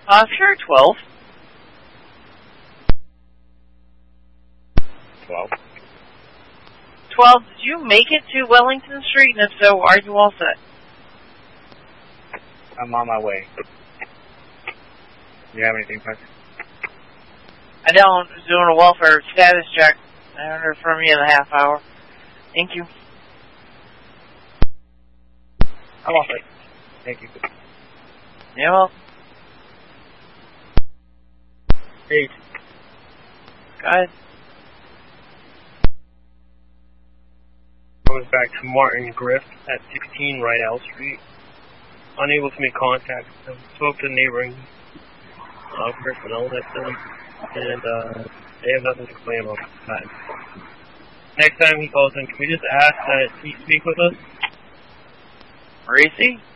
Sure, 12. 12. 12, did you make it to Wellington Street? And if so, are you all set? I'm on my way. Do you have anything, Parker? I don't. I was doing a welfare status check. I haven't heard from you in a half hour. Thank you. I'm off it. Thank you. Yeah, well. 8. Go ahead. I was back to Martin Griff at 16 Rydell Street. Unable to make contact with them. Spoke to neighboring personnel next to them, and they have nothing to complain about that. Next time he calls in, can we just ask that he speak with us? Where is he?